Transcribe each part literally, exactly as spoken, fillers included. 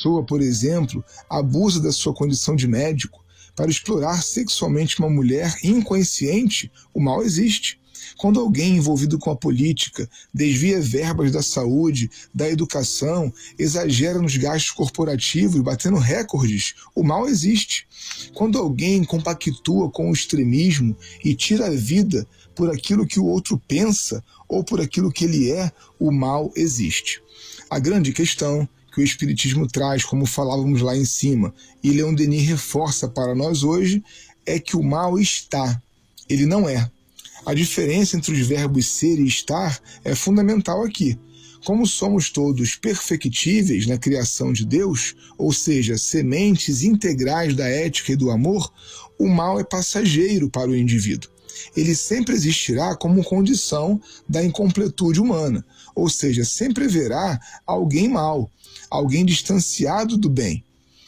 pessoa, por exemplo, abusa da sua condição de médico para explorar sexualmente uma mulher inconsciente, o mal existe. Quando alguém envolvido com a política desvia verbas da saúde, da educação, exagera nos gastos corporativos, batendo recordes, o mal existe. Quando alguém compactua com o extremismo e tira a vida por aquilo que o outro pensa ou por aquilo que ele é, o mal existe. A grande questão que o Espiritismo traz, como falávamos lá em cima, e Leon Denis reforça para nós hoje, é que o mal está, ele não é. A diferença entre os verbos ser e estar é fundamental aqui. Como somos todos perfectíveis na criação de Deus, ou seja, sementes integrais da ética e do amor, o mal é passageiro para o indivíduo. Ele sempre existirá como condição da incompletude humana, ou seja, sempre haverá alguém mau, alguém distanciado do bem,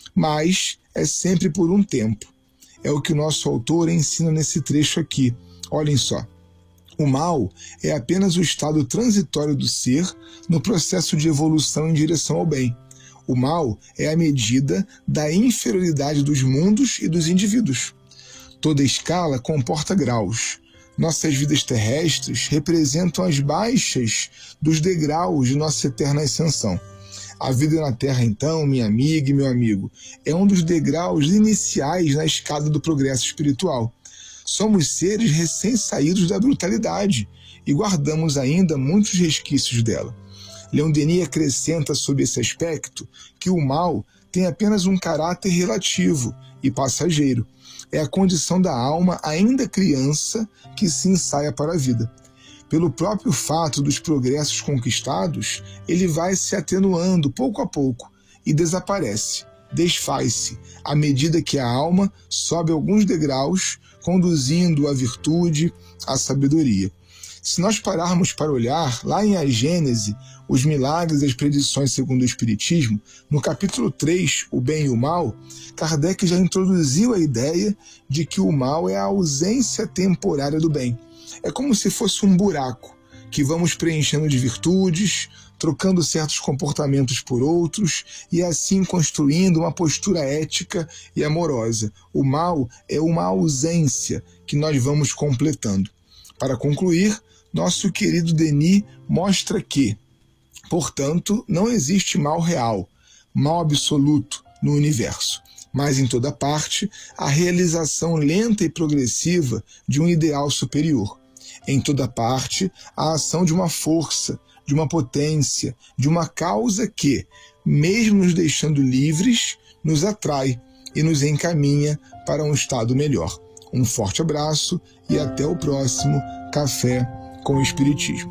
mas é sempre por um tempo. É o que o nosso autor ensina nesse trecho aqui. Olhem só, o mal é apenas o estado transitório do ser no processo de evolução em direção ao bem. O mal é a medida da inferioridade dos mundos e dos indivíduos. Toda escala comporta graus. Nossas vidas terrestres representam as baixas dos degraus de nossa eterna ascensão. A vida na Terra, então, minha amiga e meu amigo, é um dos degraus iniciais na escada do progresso espiritual. Somos seres recém-saídos da brutalidade e guardamos ainda muitos resquícios dela. Leon Denis acrescenta sobre esse aspecto que o mal tem apenas um caráter relativo e passageiro. É a condição da alma ainda criança que se ensaia para a vida. Pelo próprio fato dos progressos conquistados, ele vai se atenuando pouco a pouco e desaparece, desfaz-se, à medida que a alma sobe alguns degraus, conduzindo à virtude, à sabedoria. Se nós pararmos para olhar, lá em A Gênese, os milagres e as predições segundo o Espiritismo, no capítulo três, o bem e o mal, Kardec já introduziu a ideia de que o mal é a ausência temporária do bem. É como se fosse um buraco que vamos preenchendo de virtudes, trocando certos comportamentos por outros e assim construindo uma postura ética e amorosa. O mal é uma ausência que nós vamos completando. Para concluir, nosso querido Denis mostra que, portanto, não existe mal real, mal absoluto no universo, mas em toda parte a realização lenta e progressiva de um ideal superior. Em toda parte a ação de uma força, de uma potência, de uma causa que, mesmo nos deixando livres, nos atrai e nos encaminha para um estado melhor. Um forte abraço e até o próximo Café com o Espiritismo.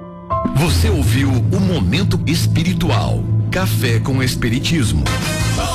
Você ouviu o Momento Espiritual, Café com o Espiritismo.